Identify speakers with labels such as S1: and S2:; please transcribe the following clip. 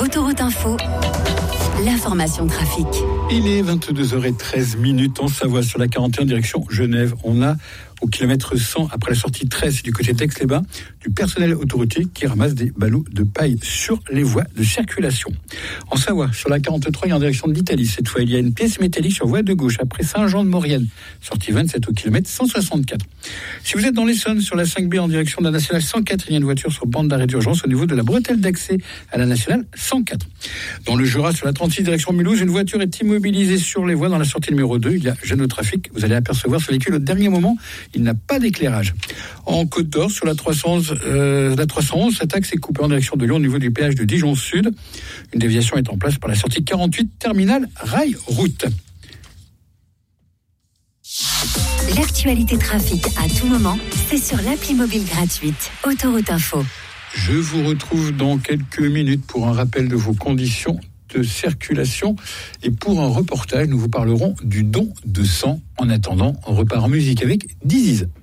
S1: Autoroute Info, l'information trafic.
S2: Il est 22h13 en Savoie sur la 41 direction Genève. On a au kilomètre 100 après la sortie 13 du côté d'Aix-les-Bains du personnel autoroutier qui ramasse des ballots de paille sur les voies de circulation. En Savoie, sur la 43 et en direction de l'Italie, cette fois il y a une pièce métallique sur voie de gauche après Saint-Jean-de-Maurienne, sortie 27 au kilomètre 164. Si vous êtes dans l'Essonne sur la 5B en direction de la nationale 104, il y a une voiture sur bande d'arrêt d'urgence au niveau de la bretelle d'accès à la nationale 104. Dans le Jura, sur la 36 direction Mulhouse, une voiture est immobilisée sur les voies dans la sortie numéro 2. Il y a gêne au trafic. Vous allez apercevoir ce véhicule au dernier moment. Il n'a pas d'éclairage. En Côte d'Or, sur la 311, cet axe est coupé en direction de Lyon au niveau du péage de Dijon Sud. Une déviation est en place par la sortie 48, terminale Rail Route.
S1: L'actualité trafic à tout moment, c'est sur l'appli mobile gratuite Autoroute Info.
S2: Je vous retrouve dans quelques minutes pour un rappel de vos conditions de circulation et pour un reportage, nous vous parlerons du don de sang. En attendant, on repart en musique avec Diziz.